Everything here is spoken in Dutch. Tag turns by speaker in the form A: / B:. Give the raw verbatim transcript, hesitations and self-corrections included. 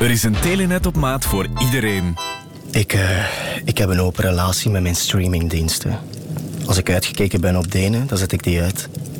A: Er is een Telenet op maat voor iedereen.
B: Ik, uh, ik heb een open relatie met mijn streamingdiensten. Als ik uitgekeken ben op de ene, dan zet ik die uit.